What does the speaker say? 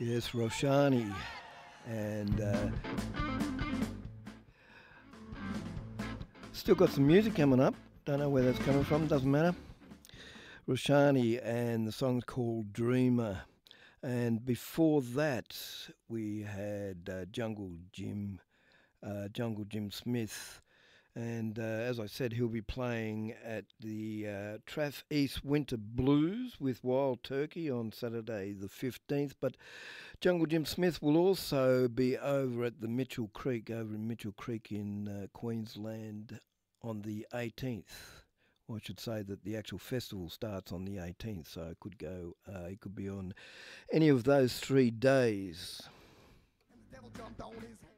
Yes, Roshani. And still got some music coming up. Don't know where that's coming from, doesn't matter. Roshani, and the song's called Dreamer. And before that, we had Jungle Jim Smith. And as I said, he'll be playing at the Traff East Winter Blues with Wild Turkey on Saturday the 15th. But Jungle Jim Smith will also be over at the Mitchell Creek, over in Mitchell Creek in Queensland on the 18th. Well, I should say that the actual festival starts on the 18th, so it could go. It could be on any of those 3 days. And the devil jumped on his